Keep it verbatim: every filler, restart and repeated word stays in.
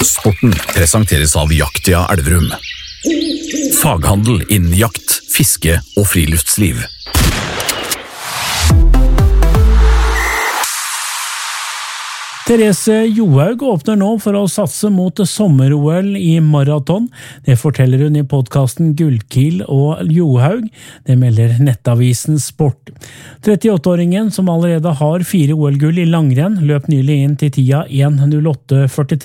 Sporten presenteres av Jaktia Elverum. Faghandel innen jakt, fiske og friluftsliv. Therese Johaug åpner nå for å satse mot sommer-O L i maraton. Det forteller hun i podcasten Gullkiel og Johaug. Det melder nettavisen Sport. trettiåtte-åringen som allerede har fire O L-gull i langrenn løp nylig inn til tida en null åtte førtitre.